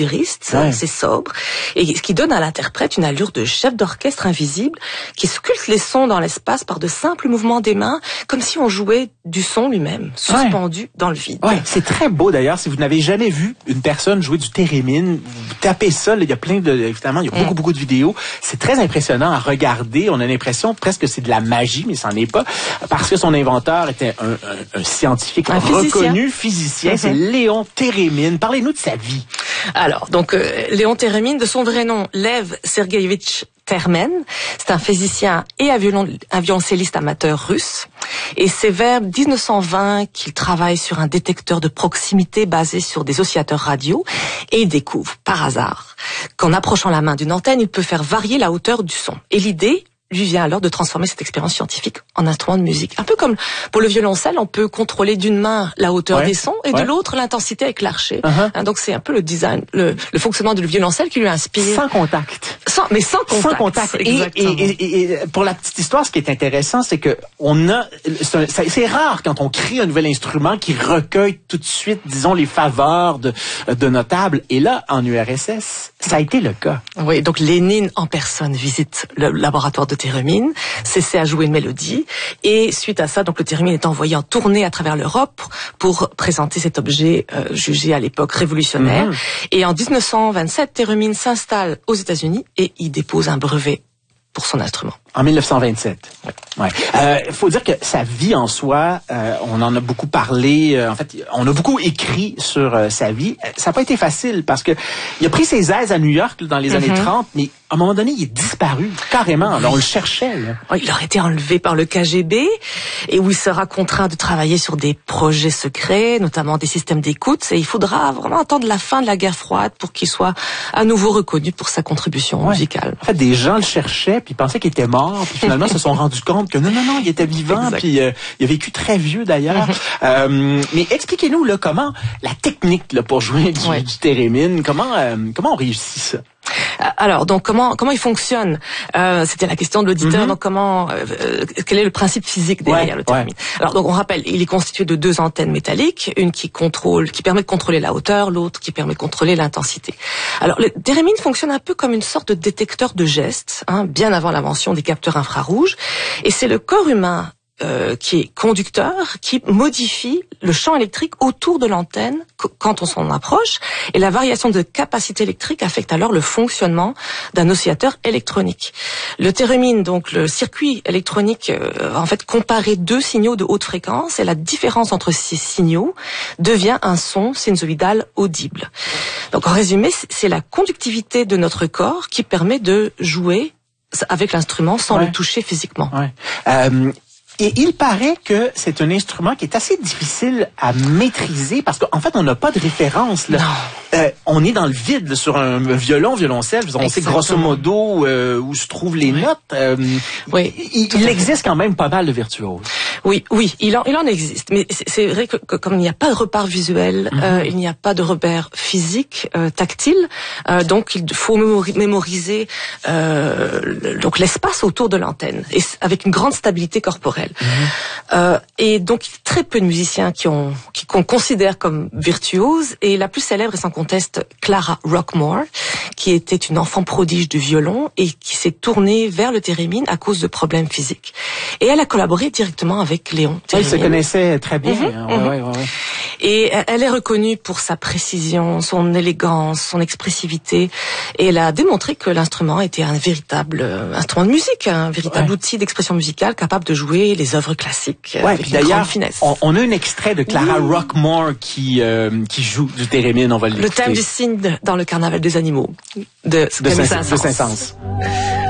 futuriste, c'est sobre, et ce qui donne à l'interprète une allure de chef d'orchestre invisible qui sculpte les sons dans l'espace par de simples mouvements des mains, comme si on jouait du son lui-même, suspendu dans le vide. Ouais, c'est très beau d'ailleurs. Si vous n'avez jamais vu une personne jouer du thérémine, vous tapez ça, il y a plein de, évidemment, il y a beaucoup de vidéos. C'est très impressionnant à regarder. On a l'impression presque que c'est de la magie, mais ça n'en est pas, parce que son inventeur était un scientifique reconnu, physicien. C'est Léon Térémine. Parlez-nous de sa vie. Alors, donc, Léon Térémine, de son vrai nom, Lev Sergueïevitch Termen, c'est un physicien et un violoncelliste amateur russe. Et c'est vers 1920 qu'il travaille sur un détecteur de proximité basé sur des oscillateurs radio. Et il découvre, par hasard, qu'en approchant la main d'une antenne, il peut faire varier la hauteur du son. Et l'idée lui vient alors de transformer cette expérience scientifique en instrument de musique. Un peu comme pour le violoncelle, on peut contrôler d'une main la hauteur des sons et de l'autre l'intensité avec l'archet. Donc c'est un peu le design, le fonctionnement du violoncelle qui lui inspire. Sans contact. Sans contact. Et pour la petite histoire, ce qui est intéressant, c'est que c'est rare quand on crée un nouvel instrument qui recueille tout de suite, disons, les faveurs de notables. Et là, en URSS, ça a été le cas. Oui, donc Lénine en personne visite le laboratoire de Térémine, s'essaie à jouer une mélodie, et suite à ça, donc le Térémine est envoyé en tournée à travers l'Europe pour présenter cet objet jugé à l'époque révolutionnaire. Et en 1927, Térémine s'installe aux États-Unis et il dépose un brevet pour son instrument. En 1927. Ouais. Faut dire que sa vie en soi, on en a beaucoup parlé. En fait, on a beaucoup écrit sur sa vie. Ça n'a pas été facile parce que il a pris ses aises à New York dans les années 30, mais à un moment donné, il est disparu carrément. Alors, on le cherchait. Là. Il aurait été enlevé par le KGB et où il sera contraint de travailler sur des projets secrets, notamment des systèmes d'écoute. Et il faudra vraiment attendre la fin de la guerre froide pour qu'il soit à nouveau reconnu pour sa contribution musicale. En fait, des gens le cherchaient puis pensaient qu'il était mort. Puis finalement, se sont rendus compte que non, il était vivant. Puis il a vécu très vieux d'ailleurs. Mais expliquez-nous là comment la technique là pour jouer du Térémine, comment on réussit ça? Alors, donc comment il fonctionne? C'était la question de l'auditeur. Donc quel est le principe physique derrière le Térémine? Alors donc on rappelle, il est constitué de deux antennes métalliques, une qui permet de contrôler la hauteur, l'autre qui permet de contrôler l'intensité. Alors le Térémine fonctionne un peu comme une sorte de détecteur de gestes, bien avant l'invention des capteurs infrarouges, et c'est le corps humain qui est conducteur, qui modifie le champ électrique autour de l'antenne quand on s'en approche, et la variation de capacité électrique affecte alors le fonctionnement d'un oscillateur électronique. Le Térémine, donc le circuit électronique, en fait comparer deux signaux de haute fréquence, et la différence entre ces signaux devient un son sinusoïdal audible. Donc en résumé, c'est la conductivité de notre corps qui permet de jouer avec l'instrument sans le toucher physiquement. Et il paraît que c'est un instrument qui est assez difficile à maîtriser parce qu'en fait, on n'a pas de référence. Là. On est dans le vide là, sur un violoncelle. On sait grosso modo où se trouvent les notes. Il existe quand même pas mal de virtuoses. Oui, il en existe. Mais c'est vrai que comme il n'y a pas de repère visuel, il n'y a pas de repère physique, tactile, donc il faut mémoriser donc l'espace autour de l'antenne, et avec une grande stabilité corporelle. Et donc très peu de musiciens qu'on considère comme virtuoses, et la plus célèbre est sans conteste Clara Rockmore, qui était une enfant prodige du violon et qui s'est tournée vers le Térémine à cause de problèmes physiques. Et elle a collaboré directement avec Léon Térémine. Elle se connaissait très bien. Et elle est reconnue pour sa précision, son élégance, son expressivité, et elle a démontré que l'instrument était un véritable instrument de musique, un véritable outil d'expression musicale capable de jouer les œuvres classiques avec une grande finesse. On a un extrait de Clara Rockmore qui joue du Térémine, on va l'écouter. Le thème du cygne dans le Carnaval des animaux de Saint-Saëns.